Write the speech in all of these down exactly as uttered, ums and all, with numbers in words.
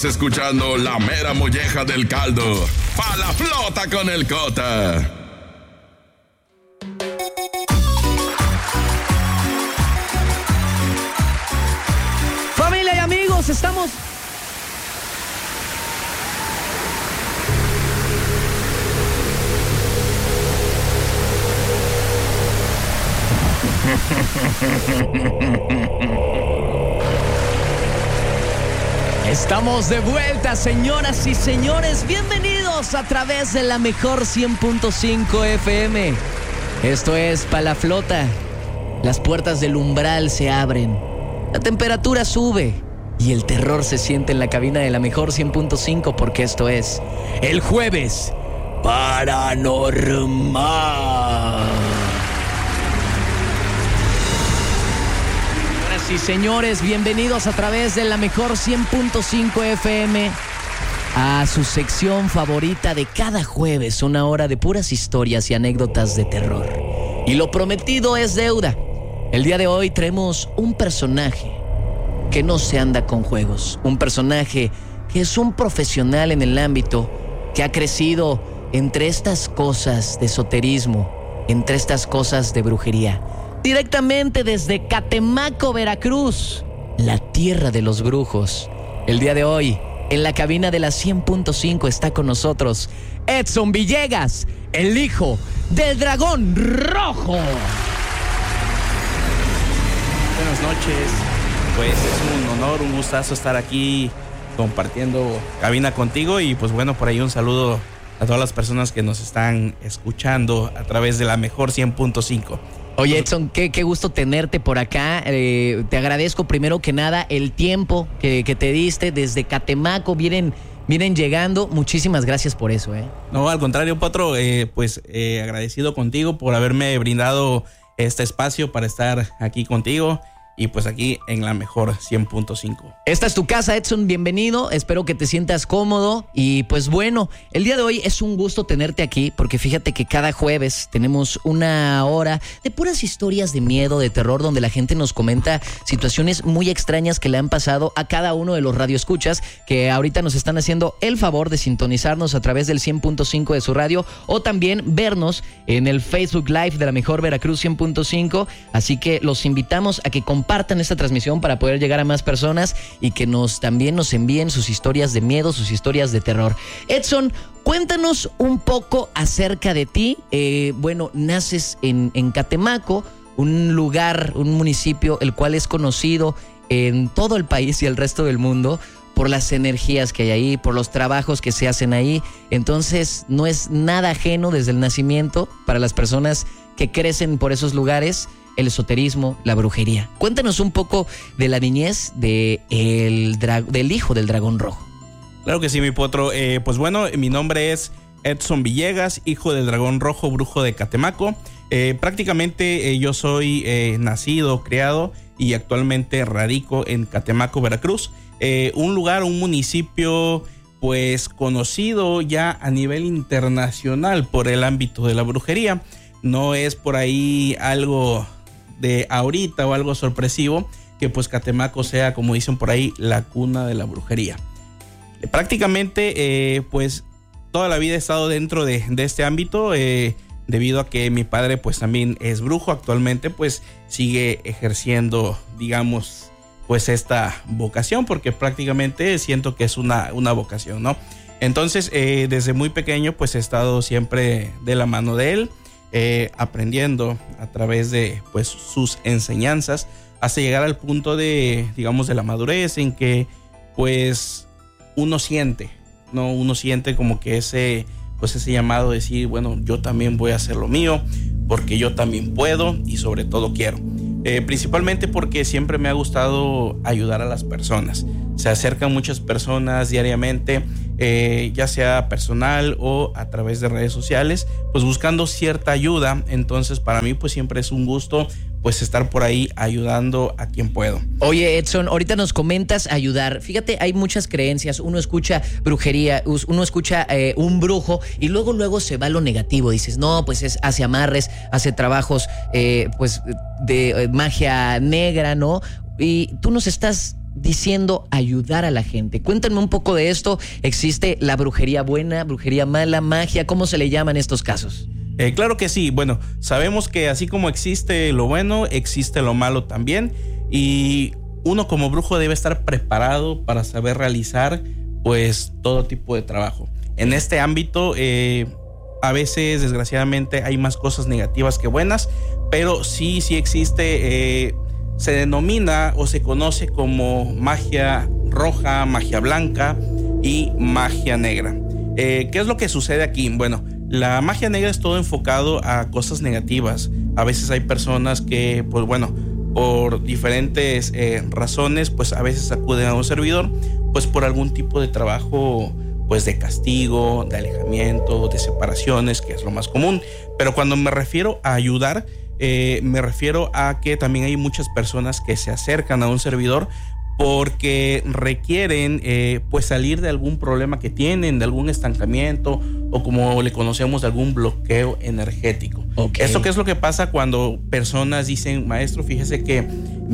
Escuchando la mera molleja del caldo. Pa' la flota con el Cota. Familia y amigos, estamos... Estamos de vuelta, señoras y señores. Bienvenidos a través de la mejor cien punto cinco F M. Esto es Pa' la Flota. Las puertas del umbral se abren, la temperatura sube y el terror se siente en la cabina de la mejor cien punto cinco, porque esto es el Jueves Paranormal. Sí, señores, bienvenidos a través de la mejor cien punto cinco F M a su sección favorita de cada jueves, una hora de puras historias y anécdotas de terror. Y lo prometido es deuda. El día de hoy traemos un personaje que no se anda con juegos, un personaje que es un profesional en el ámbito, que ha crecido entre estas cosas de esoterismo, entre estas cosas de brujería. Directamente desde Catemaco, Veracruz, la tierra de los brujos. El día de hoy, en la cabina de la cien punto cinco está con nosotros Edson Villegas, el hijo del dragón rojo. Buenas noches, pues es un honor, un gustazo estar aquí compartiendo cabina contigo y pues bueno, por ahí un saludo a todas las personas que nos están escuchando a través de la mejor cien punto cinco. Oye, Edson, qué, qué gusto tenerte por acá. Eh, te agradezco primero que nada el tiempo que, que te diste desde Catemaco. Vienen, vienen llegando. Muchísimas gracias por eso, ¿eh? No, al contrario, Potro, eh, pues eh, agradecido contigo por haberme brindado este espacio para estar aquí contigo. Y pues aquí en la mejor cien punto cinco. Esta es tu casa, Edson, bienvenido. Espero que te sientas cómodo. Y pues bueno, el día de hoy es un gusto tenerte aquí, porque fíjate que cada jueves tenemos una hora de puras historias de miedo, de terror, donde la gente nos comenta situaciones muy extrañas que le han pasado a cada uno de los radioescuchas que ahorita nos están haciendo el favor de sintonizarnos a través del cien punto cinco de su radio, o también vernos en el Facebook Live de la mejor Veracruz cien punto cinco. Así que los invitamos a que compartan esta transmisión para poder llegar a más personas y que nos también nos envíen sus historias de miedo, sus historias de terror. Edson, cuéntanos un poco acerca de ti. Eh, bueno, naces en, en Catemaco, un lugar, un municipio el cual es conocido en todo el país y el resto del mundo por las energías que hay ahí, por los trabajos que se hacen ahí. Entonces no es nada ajeno desde el nacimiento para las personas que crecen por esos lugares el esoterismo, la brujería. Cuéntanos un poco de la niñez de el dra- del hijo del dragón rojo. Claro que sí, mi Potro. Eh, pues bueno, mi nombre es Edson Villegas, hijo del dragón rojo, brujo de Catemaco. Eh, prácticamente eh, yo soy eh, nacido, criado y actualmente radico en Catemaco, Veracruz. Eh, un lugar, un municipio pues conocido ya a nivel internacional por el ámbito de la brujería. No es por ahí algo de ahorita o algo sorpresivo que pues Catemaco sea, como dicen por ahí, la cuna de la brujería. Prácticamente eh, pues toda la vida he estado dentro de, de este ámbito, eh, debido a que mi padre pues también es brujo. Actualmente pues sigue ejerciendo, digamos, pues esta vocación, porque prácticamente siento que es una, una vocación, ¿no? Entonces eh, desde muy pequeño pues he estado siempre de la mano de él, Eh, aprendiendo a través de pues sus enseñanzas hasta llegar al punto de, digamos, de la madurez, en que pues uno siente, no uno siente como que ese pues ese llamado de decir, bueno, yo también voy a hacer lo mío, porque yo también puedo y sobre todo quiero. Eh, principalmente porque siempre me ha gustado ayudar a las personas. Se acercan muchas personas diariamente, eh, ya sea personal o a través de redes sociales, pues buscando cierta ayuda. Entonces para mí pues siempre es un gusto pues estar por ahí ayudando a quien puedo. Oye, Edson, ahorita nos comentas ayudar. Fíjate, hay muchas creencias. Uno escucha brujería, uno escucha eh, un brujo y luego luego se va a lo negativo. Dices, no, pues es, hace amarres, hace trabajos eh, pues de eh, magia negra, ¿no? Y tú nos estás diciendo ayudar a la gente. Cuéntame un poco de esto. ¿Existe la brujería buena, brujería mala, magia? ¿Cómo se le llaman estos casos? Eh, claro que sí. Bueno, sabemos que así como existe lo bueno, existe lo malo también. Y uno como brujo debe estar preparado para saber realizar pues todo tipo de trabajo. En este ámbito, eh, a veces desgraciadamente hay más cosas negativas que buenas, pero sí, sí existe, eh, se denomina o se conoce como magia roja, magia blanca y magia negra. Eh, ¿Qué es lo que sucede aquí? Bueno, la magia negra es todo enfocado a cosas negativas. A veces hay personas que, pues bueno, por diferentes eh, razones, pues a veces acuden a un servidor, pues por algún tipo de trabajo, pues de castigo, de alejamiento, de separaciones, que es lo más común. Pero cuando me refiero a ayudar, eh, me refiero a que también hay muchas personas que se acercan a un servidor porque requieren eh, pues salir de algún problema que tienen, de algún estancamiento o como le conocemos, de algún bloqueo energético. Okay. ¿Esto qué es lo que pasa cuando personas dicen, maestro, fíjese que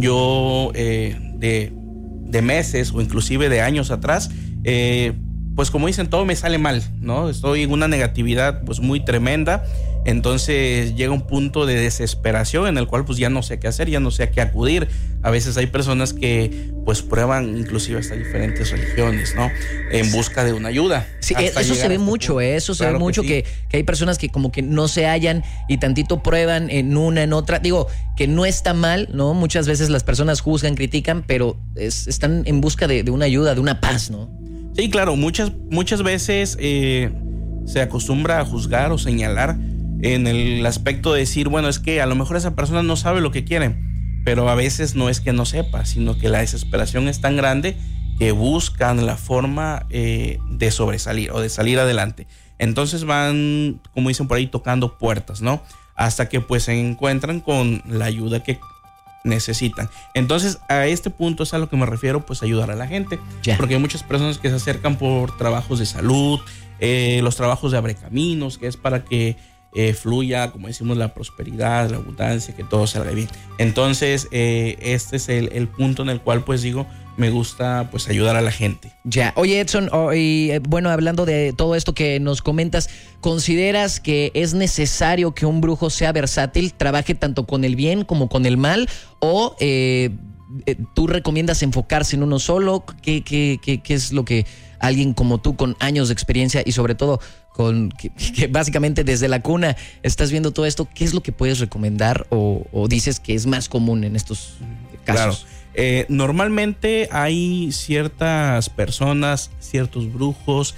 yo eh, de, de meses o inclusive de años atrás, eh, pues como dicen, todo me sale mal, ¿no? Estoy en una negatividad pues muy tremenda, entonces llega un punto de desesperación en el cual pues ya no sé qué hacer, ya no sé a qué acudir. A veces hay personas que pues prueban inclusive hasta diferentes religiones, ¿no? En busca de una ayuda. Sí, eso se ve mucho, ¿eh? Eso se ve mucho, que, sí. que, que hay personas que como que no se hallan y tantito prueban en una, en otra. Digo, que no está mal, ¿no? Muchas veces las personas juzgan, critican, pero es, están en busca de, de una ayuda, de una paz, ¿no? Sí, claro, muchas, muchas veces eh, se acostumbra a juzgar o señalar en el aspecto de decir, bueno, es que a lo mejor esa persona no sabe lo que quiere, pero a veces no es que no sepa, sino que la desesperación es tan grande que buscan la forma eh, de sobresalir o de salir adelante. Entonces van, como dicen por ahí, tocando puertas, ¿no? Hasta que pues se encuentran con la ayuda que necesitan. Entonces a este punto es a lo que me refiero, pues ayudar a la gente, yeah. Porque hay muchas personas que se acercan por trabajos de salud, eh, los trabajos de abrecaminos, que es para que eh, fluya, como decimos, la prosperidad, la abundancia, que todo salga bien. Entonces eh, este es el, el punto en el cual pues digo, me gusta pues ayudar a la gente. Ya, oye Edson, oh, y, eh, bueno, hablando de todo esto que nos comentas, ¿consideras que es necesario que un brujo sea versátil, trabaje tanto con el bien como con el mal? ¿O eh, eh, tú recomiendas enfocarse en uno solo? ¿Qué, qué, qué, qué es lo que alguien como tú, con años de experiencia y sobre todo con que, que básicamente desde la cuna estás viendo todo esto, qué es lo que puedes recomendar o, o dices que es más común en estos casos? Claro. Eh, normalmente hay ciertas personas, ciertos brujos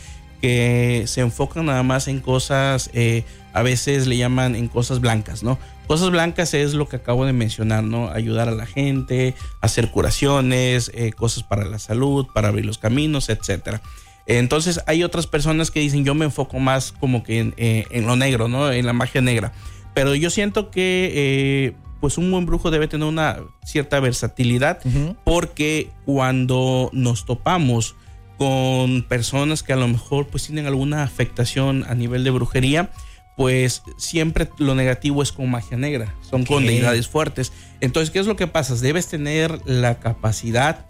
que se enfocan nada más en cosas, eh, a veces le llaman en cosas blancas, ¿no? Cosas blancas es lo que acabo de mencionar, ¿no? Ayudar a la gente, hacer curaciones, eh, cosas para la salud, para abrir los caminos, etcétera. Entonces hay otras personas que dicen, yo me enfoco más como que en, eh, en lo negro, ¿no? En la magia negra. Pero yo siento que eh, pues un buen brujo debe tener una cierta versatilidad, uh-huh. Porque cuando nos topamos con personas que a lo mejor pues tienen alguna afectación a nivel de brujería, pues siempre lo negativo es con magia negra, son okay. Con deidades fuertes. Entonces, ¿qué es lo que pasa? Debes tener la capacidad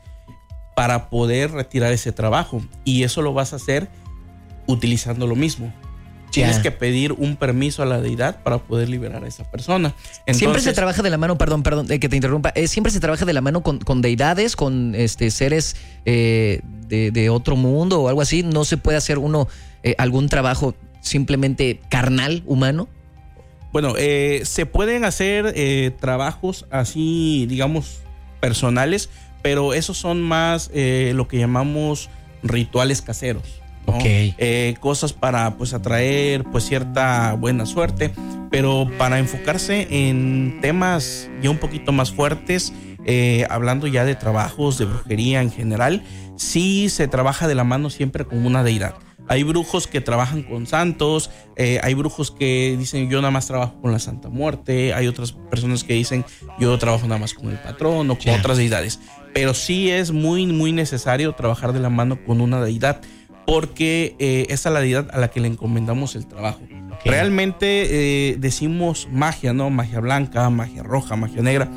para poder retirar ese trabajo, y eso lo vas a hacer utilizando lo mismo. Tienes yeah. que pedir un permiso a la deidad para poder liberar a esa persona. Entonces, siempre se trabaja de la mano, perdón, perdón, eh, que te interrumpa, eh, siempre se trabaja de la mano con, con deidades, con este seres eh, de, de otro mundo o algo así. No se puede hacer uno eh, algún trabajo simplemente carnal, humano. Bueno, eh, se pueden hacer eh, trabajos así, digamos, personales, pero esos son más eh, lo que llamamos rituales caseros, ¿no? Okay. Eh, cosas para pues atraer pues cierta buena suerte, pero para enfocarse en temas ya un poquito más fuertes, eh, hablando ya de trabajos de brujería en general, sí se trabaja de la mano siempre con una deidad. Hay brujos que trabajan con santos, eh, hay brujos que dicen yo nada más trabajo con la Santa Muerte, hay otras personas que dicen yo trabajo nada más con el patrón o con yeah. otras deidades. Pero sí es muy, muy necesario trabajar de la mano con una deidad, porque eh, esa es la deidad a la que le encomendamos el trabajo. Okay. Realmente eh, decimos magia, ¿no? Magia blanca, magia roja, magia negra,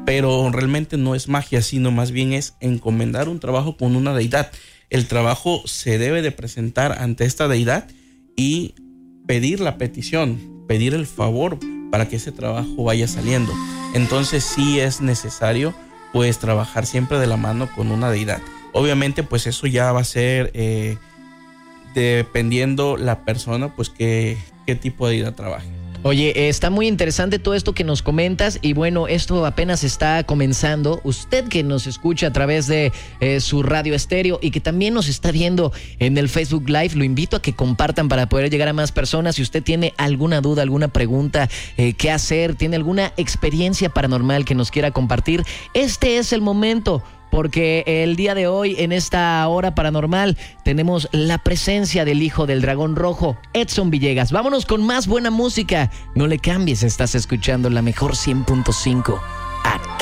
pero realmente no es magia, sino más bien es encomendar un trabajo con una deidad. El trabajo se debe de presentar ante esta deidad y pedir la petición, pedir el favor para que ese trabajo vaya saliendo. Entonces sí es necesario pues trabajar siempre de la mano con una deidad. Obviamente pues eso ya va a ser eh, dependiendo la persona pues qué, qué tipo de deidad trabaje. Oye, está muy interesante todo esto que nos comentas y bueno, esto apenas está comenzando. Usted que nos escucha a través de eh, su radio estéreo y que también nos está viendo en el Facebook Live, lo invito a que compartan para poder llegar a más personas. Si usted tiene alguna duda, alguna pregunta, eh, qué hacer, tiene alguna experiencia paranormal que nos quiera compartir, este es el momento. Porque el día de hoy, en esta hora paranormal, tenemos la presencia del hijo del dragón rojo, Edson Villegas. Vámonos con más buena música. No le cambies, estás escuchando la mejor cien punto cinco aquí.